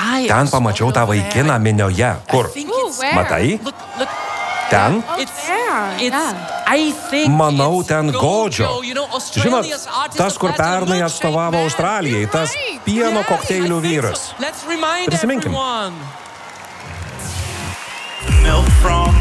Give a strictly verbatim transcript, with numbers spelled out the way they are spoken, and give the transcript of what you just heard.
Ten pamačiau tą vaikiną minioje. Kur? Matai? Ten? Manau, ten Godžio. Žinot, tas, kur pernai atstovavo Australijai, tas pieno kokteilių vyras. Prisiminkim. Milk from